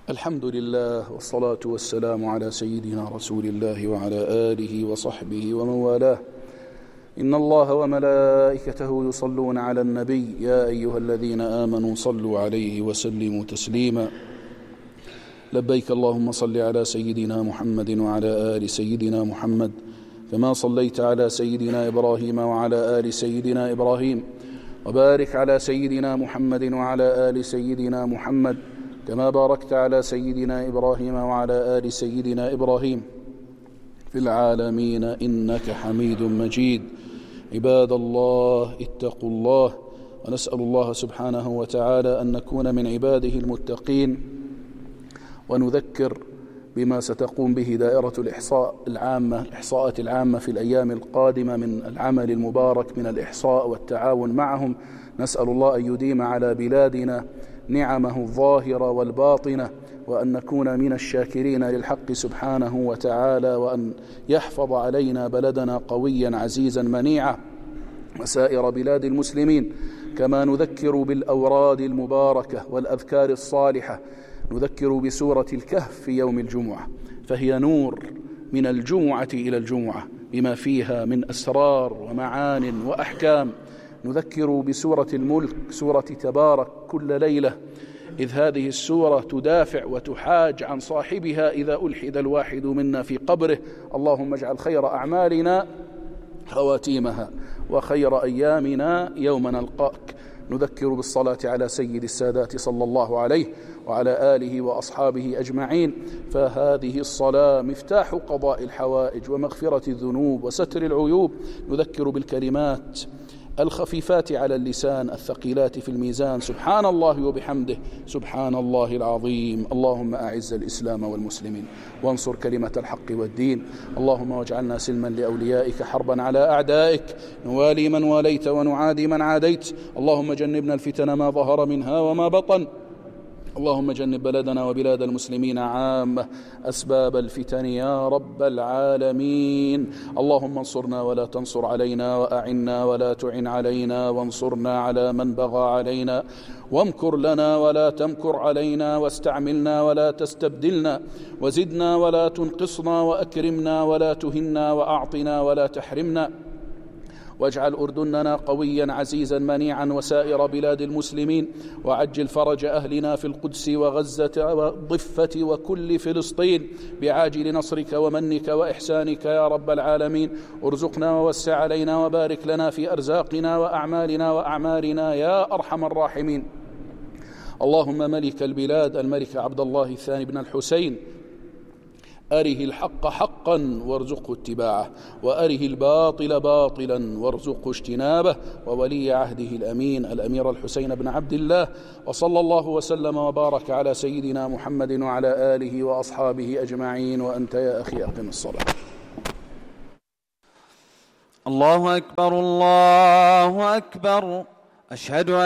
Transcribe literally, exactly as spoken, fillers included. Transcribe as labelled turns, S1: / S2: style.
S1: الحمد لله والصلاة والسلام على سيدنا رسول الله وعلى آله وصحبه ومن والاه. إن الله وملائكته يصلون على النبي يا أيها الذين آمنوا صلوا عليه وسلموا تسليما. لبيك اللهم صل على سيدنا محمد وعلى آل سيدنا محمد كما صليت على سيدنا إبراهيم وعلى آل سيدنا إبراهيم، وبارك على سيدنا محمد وعلى آل سيدنا محمد كما باركت على سيدنا إبراهيم وعلى آل سيدنا إبراهيم في العالمين إنك حميد مجيد. عباد الله اتقوا الله، ونسأل الله سبحانه وتعالى أن نكون من عباده المتقين، ونذكر بما ستقوم به دائرة الإحصاء العامة الإحصاءات العامة في الأيام القادمة من العمل المبارك من الإحصاء والتعاون معهم. نسأل الله أن يديم على بلادنا نعمه الظاهرة والباطنة، وأن نكون من الشاكرين للحق سبحانه وتعالى، وأن يحفظ علينا بلدنا قويا عزيزا منيعا وسائر بلاد المسلمين. كما نذكر بالأوراد المباركة والأذكار الصالحة، نذكر بسورة الكهف في يوم الجمعة، فهي نور من الجمعة إلى الجمعة بما فيها من أسرار ومعان وأحكام. نذكر بسورة الملك سورة تبارك كل ليلة، إذ هذه السورة تدافع وتحاج عن صاحبها إذا ألحد الواحد منا في قبره. اللهم اجعل خير أعمالنا خواتيمها وخير أيامنا يوم نلقاك. نذكر بالصلاة على سيد السادات صلى الله عليه وعلى آله وأصحابه أجمعين، فهذه الصلاة مفتاح قضاء الحوائج ومغفرة الذنوب وستر العيوب. نذكر بالكلمات الخفيفات على اللسان الثقيلات في الميزان: سبحان الله وبحمده سبحان الله العظيم. اللهم أعز الإسلام والمسلمين وانصر كلمة الحق والدين. اللهم واجعلنا سلما لأوليائك حربا على أعدائك، نوالي من واليت ونعادي من عاديت. اللهم جنبنا الفتن ما ظهر منها وما بطن. اللهم جنب بلدنا وبلاد المسلمين عامة أسباب الفتن يا رب العالمين. اللهم انصرنا ولا تنصر علينا، وأعنا ولا تعن علينا، وانصرنا على من بغى علينا، وامكر لنا ولا تمكر علينا، واستعملنا ولا تستبدلنا، وزدنا ولا تنقصنا، وأكرمنا ولا تهنا، وأعطنا ولا تحرمنا. واجعل أردننا قويا عزيزا منيعا وسائر بلاد المسلمين، وعجل فرج أهلنا في القدس وغزة والضفة وكل فلسطين بعاجل نصرك ومنك وإحسانك يا رب العالمين. ارزقنا ووسع علينا وبارك لنا في أرزاقنا وأعمالنا وأعمارنا يا أرحم الراحمين. اللهم ملك البلاد الملك عبد الله الثاني بن الحسين، أره الحق حقا وارزقه اتباعه، وأره الباطل باطلا وارزقه اجتنابه، وولي عهده الأمين الأمير الحسين بن عبد الله. وصلى الله وسلم وبارك على سيدنا محمد وعلى آله وأصحابه أجمعين. وأنت يا أخي أقم الصلاة.
S2: الله أكبر الله أكبر. أشهد